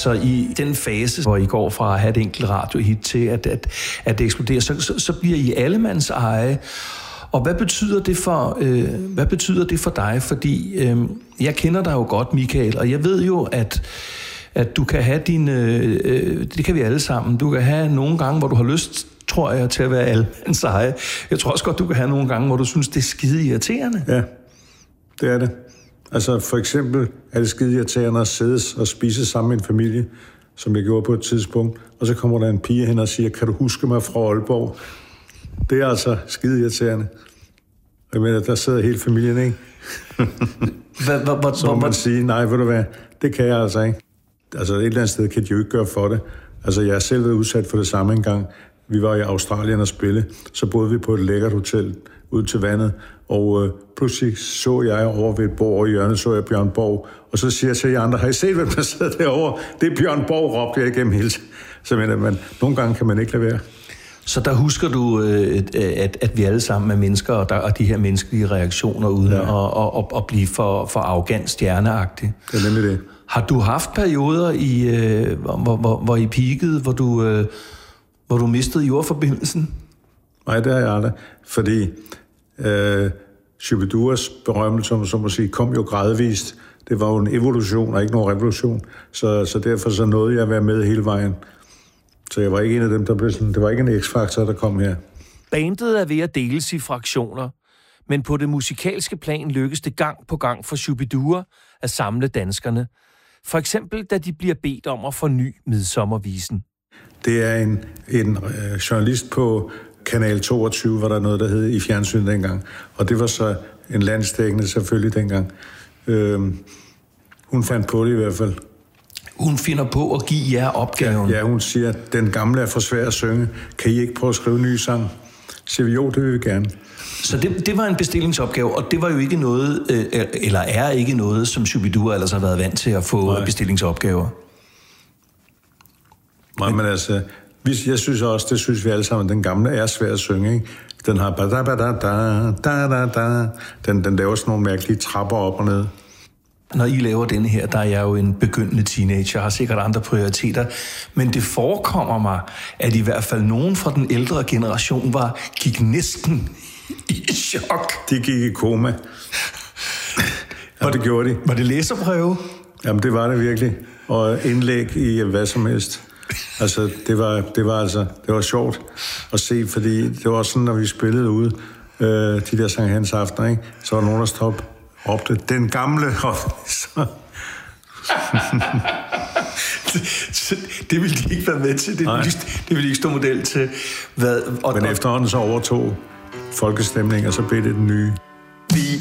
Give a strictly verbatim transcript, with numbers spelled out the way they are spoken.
så i den fase, hvor I går fra at have et enkelt radiohit til, at, at, at det eksploderer, så, så, så bliver I allemands eje. Og hvad betyder det for, øh, hvad betyder det for dig? Fordi øh, jeg kender dig jo godt, Michael, og jeg ved jo, at, at du kan have dine... Øh, det kan vi alle sammen. Du kan have nogle gange, hvor du har lyst, tror jeg, til at være allemands eje. Jeg tror også godt, du kan have nogle gange, hvor du synes, det er skide irriterende. Ja, det er det. Altså for eksempel er det skide irriterende at sidde og spise sammen med en familie, som jeg gjorde på et tidspunkt, og så kommer der en pige hen og siger, kan du huske mig fra Aalborg? Det er altså skide irriterende. Jeg mener, der sidder hele familien, ikke? Hva, hva, hva, så må man sige, nej, ved du hvad, det kan jeg altså ikke. Altså et eller andet sted kan de jo ikke gøre for det. Altså jeg har selv været udsat for det samme engang. Vi var i Australien og spille, så boede vi på et lækkert hotel ud til vandet, og øh, pludselig så jeg over ved et bord over i hjørnet, så jeg Bjørn Borg, og så siger jeg til jer andre, har I set, hvem der sidder derovre? Det er Bjørn Borg, råbte jeg igennem hele tiden. Så mener man, nogle gange kan man ikke lade være. Så der husker du, at, at vi alle sammen er mennesker, og, der, og de her menneskelige reaktioner, uden ja. at, at, at blive for, for arrogant stjerneagtig. Det er nemlig det. Har du haft perioder, i, hvor, hvor, hvor I peakede, hvor du, hvor du mistede jordforbindelsen? Nej, det har jeg aldrig. Fordi øh, Shubiduras berømmelse, som må sige, kom jo gradvist. Det var jo en evolution og ikke nogen revolution. Så, så derfor så nåede jeg at være med hele vejen. Så jeg var ikke en af dem, der blev sådan... Det var ikke en X-faktor, der kom her. Bandet er ved at deles i fraktioner, men på det musikalske plan lykkes det gang på gang for Shubidua at samle danskerne. For eksempel, da de bliver bedt om at forny Midsommervisen. Det er en, en øh, journalist på Kanal toogtyve, hvor der er noget, der hed i fjernsynet dengang. Og det var så en landsdækkende selvfølgelig dengang. Øh, hun fandt på det i hvert fald. Hun finder på at give jer opgaven. Ja, ja, hun siger, at den gamle er for svær at synge. Kan I ikke prøve at skrive en ny sang? Så siger vi, jo, det vil vi gerne. Så det, det var en bestillingsopgave, og det var jo ikke noget, øh, eller er ikke noget, som Shubidua ellers har været vant til at få Nej. bestillingsopgaver. Nej, men altså, jeg synes også, det synes vi alle sammen, den gamle er svær at synge, ikke? Den har ba da ba da da da da. Den, den laver sådan nogle mærkelige trapper op og ned. Når I laver denne her, der er jeg jo en begyndende teenager, har sikkert andre prioriteter, men det forekommer mig, at i hvert fald nogen fra den ældre generation var, gik næsten i chok. De gik i koma. Og det gjorde de. Var det læserbreve? Jamen, det var det virkelig. Og indlæg i hvad som helst. Altså, det var, det var altså, det var sjovt at se, fordi det var sådan, når vi spillede ude, øh, de der Sankt Hans aftener, ikke? Så var der nogen, der stoppede. Råbte, den gamle, og så... det ville de ikke være med til. Det ville, det ville ikke stå model til. Hvad, og Men efterhånden så overtog folkestemning, og så blev det den nye. Vi